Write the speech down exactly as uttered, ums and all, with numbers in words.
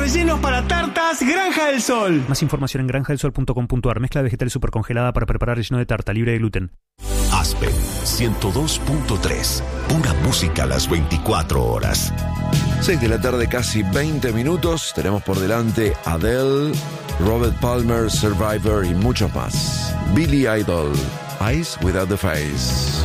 rellenos para tartas Granja del Sol. Más información en granja del sol punto com punto a r. Mezcla vegetal supercongelada para preparar relleno de tarta libre de gluten. Aspen ciento dos punto tres. Pura música a las veinticuatro horas. seis de la tarde, casi veinte minutos. Tenemos por delante Adele, Robert Palmer, Survivor y muchos más. Billy Idol, Eyes Without the Face.